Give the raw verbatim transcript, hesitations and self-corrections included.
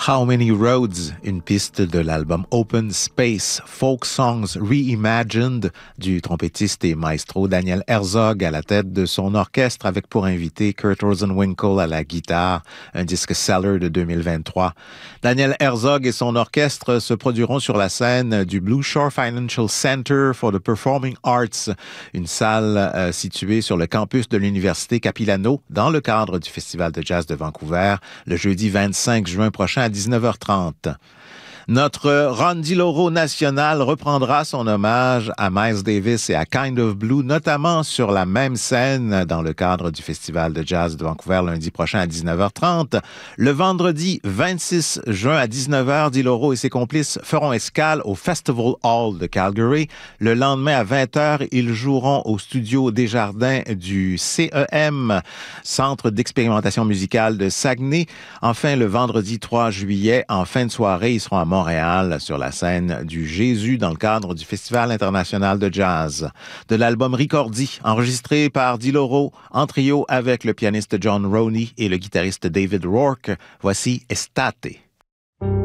How Many Roads, une piste de l'album Open Space, Folk Songs Reimagined du trompettiste et maestro Daniel Herzog à la tête de son orchestre avec pour invité Kurt Rosenwinkel à la guitare, un disque seller de deux mille vingt-trois. Daniel Herzog et son orchestre se produiront sur la scène du Blue Shore Financial Center for the Performing Arts, une salle euh, située sur le campus de l'Université Capilano dans le cadre du Festival de jazz de Vancouver le jeudi vingt-cinq juin prochain à dix-neuf heures trente. Notre Rondiloro national reprendra son hommage à Miles Davis et à Kind of Blue, notamment sur la même scène dans le cadre du Festival de jazz de Vancouver lundi prochain à dix-neuf heures trente. Le vendredi vingt-six juin à dix-neuf heures, Diloro et ses complices feront escale au Festival Hall de Calgary. Le lendemain à vingt heures, ils joueront au studio Desjardins du C E M, Centre d'expérimentation musicale de Saguenay. Enfin, le vendredi trois juillet, en fin de soirée, ils seront à Montréal, sur la scène du Jésus dans le cadre du Festival international de jazz. De l'album Ricordi, enregistré par Diloro en trio avec le pianiste John Roney et le guitariste David Rourke, voici Estate.